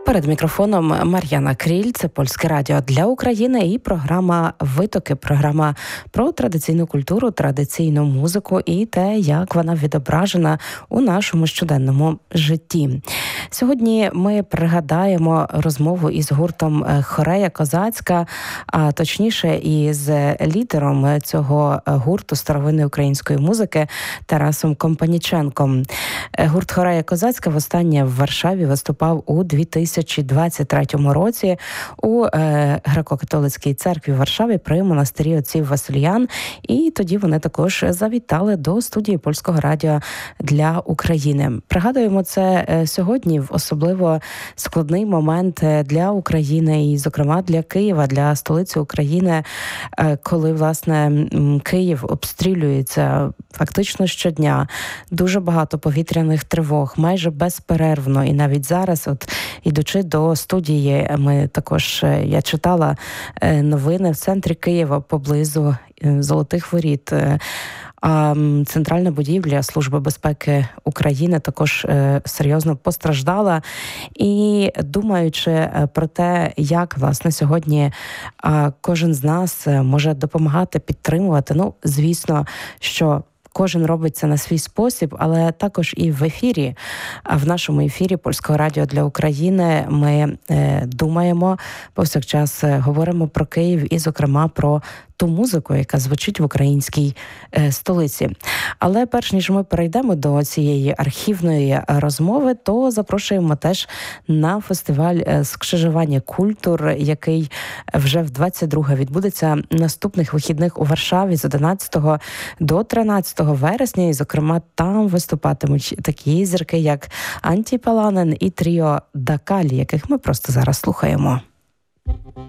Перед мікрофоном Мар'яна Кріль, це Польське радіо для України і програма «Витоки», програма про традиційну культуру, традиційну музику і те, як вона відображена у нашому щоденному житті. Сьогодні ми пригадаємо розмову із гуртом «Хорея Козацька», а точніше із лідером цього гурту старовинної української музики Тарасом Компаніченком. Гурт «Хорея Козацька» востаннє в Варшаві виступав у 2023 році у Греко-католицькій церкві в Варшаві при монастирі отців Васильян. І тоді вони також завітали до студії Польського радіо для України. Пригадуємо це сьогодні в особливо складний момент для України і, зокрема, для Києва, для столиці України, коли, власне, Київ обстрілюється фактично щодня. Дуже багато повітряних тривог, майже безперервно. І навіть зараз, ідучи до студії, я читала новини в центрі Києва поблизу Золотих Воріт. А центральна будівля Служби безпеки України також серйозно постраждала. І думаючи про те, як, власне, сьогодні кожен з нас може допомагати, підтримувати, звісно, що кожен робить це на свій спосіб, але також і в ефірі, в нашому ефірі Польського радіо для України ми думаємо, повсякчас говоримо про Київ і, зокрема, про ту музику, яка звучить в українській столиці. Але перш ніж ми перейдемо до цієї архівної розмови, то запрошуємо теж на фестиваль «Скрижування культур», який вже в 22-ге відбудеться наступних вихідних у Варшаві з 11 до 13 вересня. І, зокрема, там виступатимуть такі зірки, як Анті Паланен і тріо Дакалі, яких ми просто зараз слухаємо.